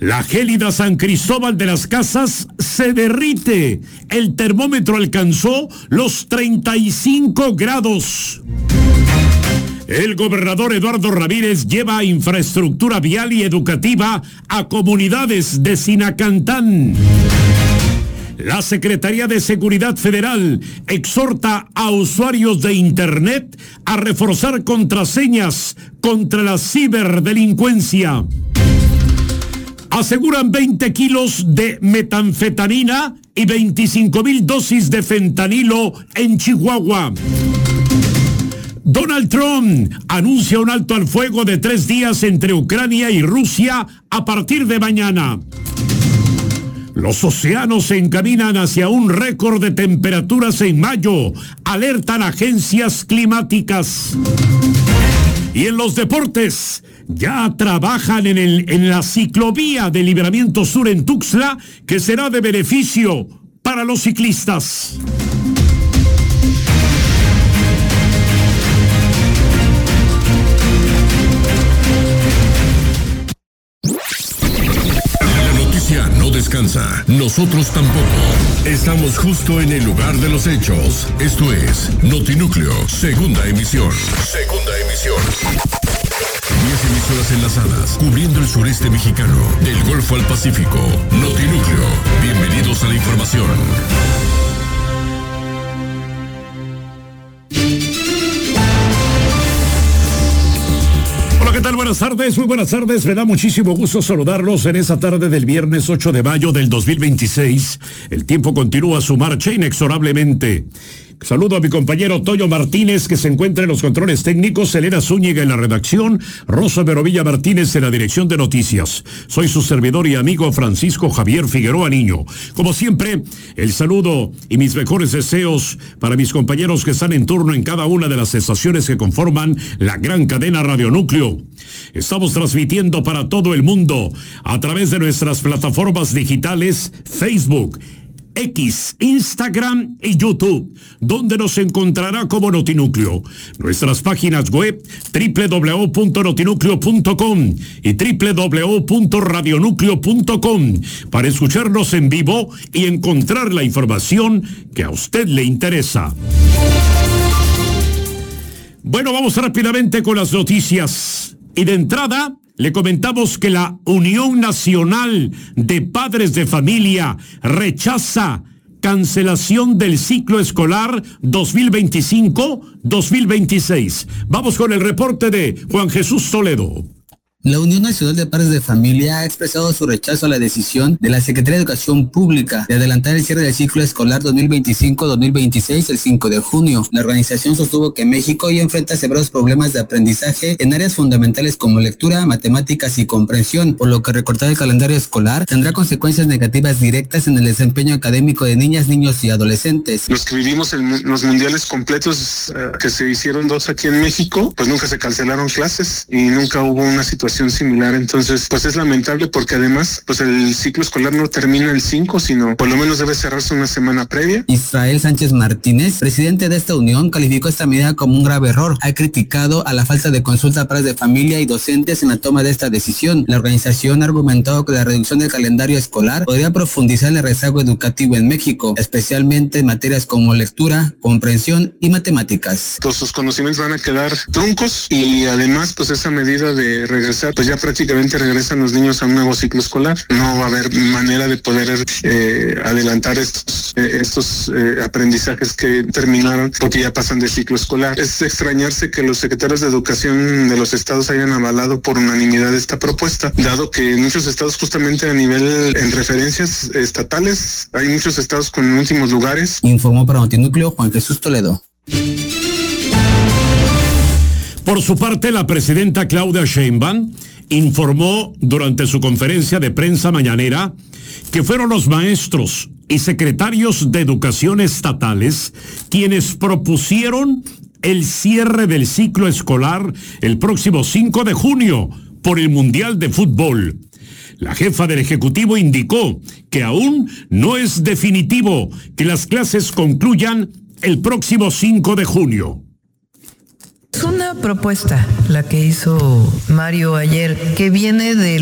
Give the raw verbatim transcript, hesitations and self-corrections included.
La gélida San Cristóbal de las Casas se derrite. El termómetro alcanzó los treinta y cinco grados. El gobernador Eduardo Ramírez lleva infraestructura vial y educativa a comunidades de Sinacantán. La Secretaría de Seguridad Federal exhorta a usuarios de Internet a reforzar contraseñas contra la ciberdelincuencia. Aseguran veinte kilos de metanfetamina y veinticinco mil dosis de fentanilo en Chihuahua. Donald Trump anuncia un alto al fuego de tres días entre Ucrania y Rusia a partir de mañana. Los océanos se encaminan hacia un récord de temperaturas en mayo, alertan agencias climáticas. Y en los deportes, ya trabajan en, el, en la ciclovía de Libramiento Sur en Tuxtla, que será de beneficio para los ciclistas. No descansa, nosotros tampoco. Estamos justo en el lugar de los hechos. Esto es Notinúcleo, segunda emisión. Segunda emisión. Diez emisoras enlazadas, cubriendo el sureste mexicano, del Golfo al Pacífico. Notinúcleo, bienvenidos a la información. ¿Qué tal? Buenas tardes, muy buenas tardes. Me da muchísimo gusto saludarlos en esa tarde del viernes ocho de mayo del dos mil veintiséis. El tiempo continúa su marcha inexorablemente. Saludo a mi compañero Toño Martínez, que se encuentra en los controles técnicos, Elena Zúñiga en la redacción, Rosa Verovilla Martínez en la dirección de noticias. Soy su servidor y amigo Francisco Javier Figueroa Niño. Como siempre, el saludo y mis mejores deseos para mis compañeros que están en turno en cada una de las estaciones que conforman la gran cadena Radionúcleo. Estamos transmitiendo para todo el mundo a través de nuestras plataformas digitales Facebook, X, Instagram y YouTube, donde nos encontrará como Notinúcleo. Nuestras páginas web doble u doble u doble u punto notinúcleo punto com y doble u doble u doble u punto radionúcleo punto com para escucharnos en vivo y encontrar la información que a usted le interesa. Bueno, vamos rápidamente con las noticias. Y de entrada, le comentamos que la Unión Nacional de Padres de Familia rechaza cancelación del ciclo escolar dos mil veinticinco dos mil veintiséis. Vamos con el reporte de Juan Jesús Toledo. La Unión Nacional de Padres de Familia ha expresado su rechazo a la decisión de la Secretaría de Educación Pública de adelantar el cierre del ciclo escolar dos mil veinticinco dos mil veintiséis el cinco de junio. La organización sostuvo que México ya enfrenta severos problemas de aprendizaje en áreas fundamentales como lectura, matemáticas y comprensión, por lo que recortar el calendario escolar tendrá consecuencias negativas directas en el desempeño académico de niñas, niños y adolescentes. Los que vivimos en los mundiales completos, eh, que se hicieron dos aquí en México, pues nunca se cancelaron clases y nunca hubo una situación similar. Entonces, pues es lamentable porque además, pues el ciclo escolar no termina el cinco, sino por lo menos debe cerrarse una semana previa. Israel Sánchez Martínez, presidente de esta unión, calificó esta medida como un grave error. Ha criticado a la falta de consulta a padres de familia y docentes en la toma de esta decisión. La organización ha argumentado que la reducción del calendario escolar podría profundizar el rezago educativo en México, especialmente en materias como lectura, comprensión y matemáticas. Todos sus conocimientos van a quedar truncos y además, pues esa medida de regresar, pues ya prácticamente regresan los niños a un nuevo ciclo escolar. No va a haber manera de poder eh, adelantar estos, eh, estos eh, aprendizajes que terminaron porque ya pasan de ciclo escolar. Es extrañarse que los secretarios de educación de los estados hayan avalado por unanimidad esta propuesta, dado que en muchos estados, justamente a nivel en referencias estatales, hay muchos estados con últimos lugares. Informó para Notinúcleo Juan Jesús Toledo. Por su parte, la presidenta Claudia Sheinbaum informó durante su conferencia de prensa mañanera que fueron los maestros y secretarios de educación estatales quienes propusieron el cierre del ciclo escolar el próximo cinco de junio por el Mundial de Fútbol. La jefa del Ejecutivo indicó que aún no es definitivo que las clases concluyan el próximo cinco de junio. Es una propuesta la que hizo Mario ayer, que viene del